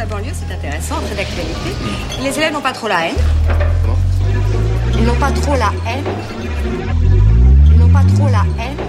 la banlieue, c'est intéressant, très d'actualité. Les élèves n'ont pas trop la haine. Comment ? Ils n'ont pas trop la haine. Ils n'ont pas trop la haine.